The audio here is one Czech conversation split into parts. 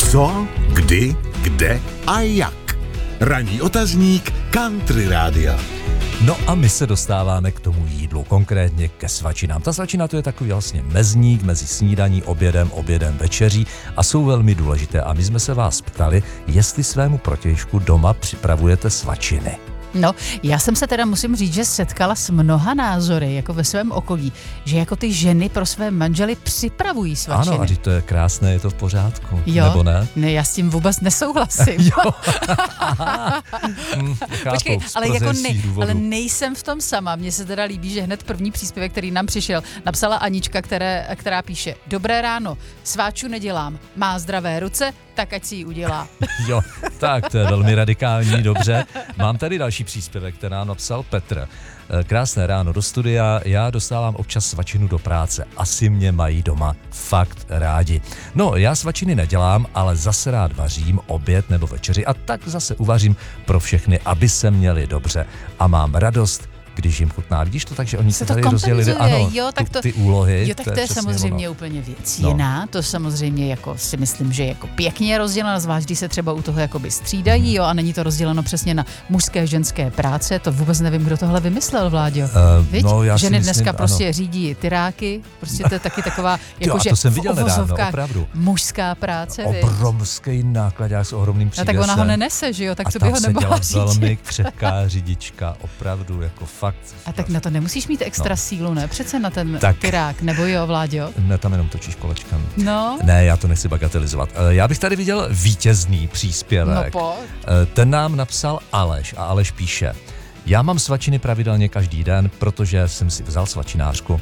Co, kdy, kde a jak. Ranní otazník Country Rádia. No a my se dostáváme k tomu jídlu, konkrétně ke svačinám. Ta svačina to je takový vlastně mezník mezi snídaní, obědem, večeří a jsou velmi důležité. A my jsme se vás ptali, jestli svému protějšku doma připravujete svačiny. No, já jsem se teda, musím říct, že setkala s mnoha názory, jako ve svém okolí, že jako ty ženy pro své manžely připravují svačiny. Ano, a to je krásné, je to v pořádku, jo, nebo ne? Ne, já s tím vůbec nesouhlasím. Jo. Počkej, ale nejsem v tom sama. Mně se teda líbí, že hned první příspěvek, který nám přišel, napsala Anička, která píše: Dobré ráno, sváču nedělám, má zdravé ruce, tak ať si ji udělá. Jo, tak to je velmi radikální, dobře. Mám tady další příspěvek, která napsal Petr. Krásné ráno do studia, já dostávám občas svačinu do práce, asi mě mají doma fakt rádi. No, já svačiny nedělám, ale zase rád vařím oběd nebo večeři a tak zase uvařím pro všechny, aby se měli dobře a mám radost, když jim chutná. Vidíš to tak, že oni se tady rozdělili, ano, jo, tak ty úlohy. Jo, tak to je samozřejmě úplně věc jiná. To samozřejmě jako si myslím, že jako pěkně rozděleno, zvlášť když se třeba u toho jakoby střídají, jo, a není to rozděleno přesně na mužské, ženské práce. To vůbec nevím, kdo tohle vymyslel, Vláďo. No, já ženy myslím, dneska ano. prostě řídí tyráky, prostě to je taky taková jakože to jsem viděl nedávno, opravdu. Mužská práce, obrovský nákladák s ohromným přívěsem. No, tak ona ho nenese, že jo, tak co by ho nemohla říct. Velmi křehká řidička, opravdu jako fakt. A tak na to nemusíš mít extra sílu, ne? Přece na ten tyrák, nebo jo, Vláďo? Ne, tam jenom točíš kolečkem. No. Ne, já to nechci bagatelizovat. Já bych tady viděl vítězný příspěvek. No, ten nám napsal Aleš a Aleš píše: Já mám svačiny pravidelně každý den, protože jsem si vzal svačinářku.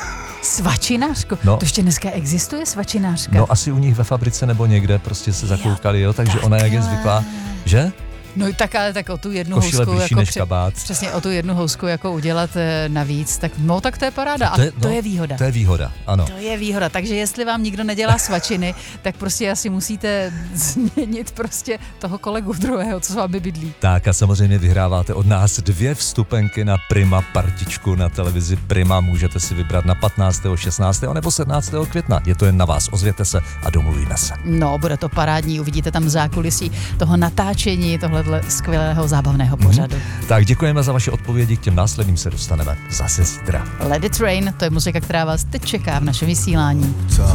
Svačinářku? No. To ještě dneska existuje svačinářka? No asi u nich ve fabrice nebo někde prostě se zakoukali, jo, takže ona jak je zvyklá, že? No tak ale tak o tu jednu košile housku blížší než kabát. Přesně o tu jednu housku jako udělat navíc, tak no tak to je paráda. To je výhoda. To je výhoda, ano. To je výhoda, takže jestli vám nikdo nedělá svačiny, tak prostě asi musíte změnit prostě toho kolegu druhého, co s vámi bydlí. Tak a samozřejmě vyhráváte od nás 2 vstupenky na Prima partičku na televizi Prima. Můžete si vybrat na 15., 16. nebo 17. května. Je to jen na vás, ozvěte se a domluvíme se. No, bude to parádní, uvidíte tam zákulisí toho natáčení, tohle skvělého zábavného pořadu. Tak děkujeme za vaše odpovědi, k těm následným se dostaneme zase zítra. Let It Rain, to je muzika, která vás teď čeká v našem vysílání.